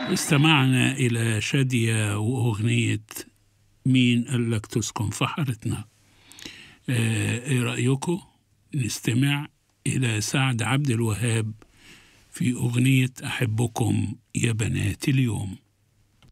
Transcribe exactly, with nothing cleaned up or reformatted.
استمعنا إلى شادية وأغنية مين قال لك تسكن في حارتنا. إيه رأيكم نستمع إلى سعد عبد الوهاب في أغنية أحبكم يا بنات اليوم.